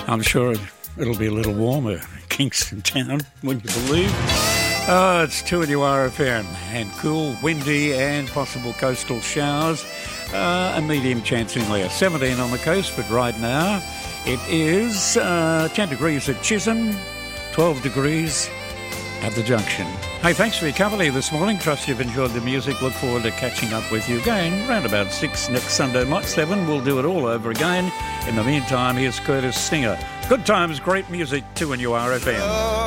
I'm sure it'll be a little warmer in Kingston Town, wouldn't you believe? It's 2NURFM, and cool, windy and possible coastal showers. A medium chance in there. 17 on the coast, but right now it is 10 degrees at Chisholm, 12 degrees at the Junction. Hey, thanks for your company this morning. Trust you've enjoyed the music. Look forward to catching up with you again round about 6 next Sunday night, 7. We'll do it all over again. In the meantime, here's Curtis Singer. Good times, great music, 2NURFM.